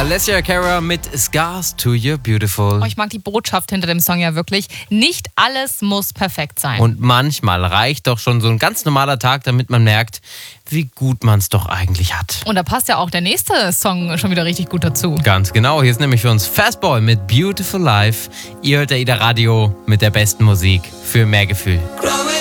Alessia Cara mit Scars to You're Beautiful. Oh, ich mag die Botschaft hinter dem Song ja wirklich. Nicht alles muss perfekt sein. Und manchmal reicht doch schon so ein ganz normaler Tag, damit man merkt, wie gut man es doch eigentlich hat. Und da passt ja auch der nächste Song schon wieder richtig gut dazu. Ganz genau, hier ist nämlich für uns Fastball mit Beautiful Life. Ihr hört AIDA Radio mit der besten Musik für mehr Gefühl.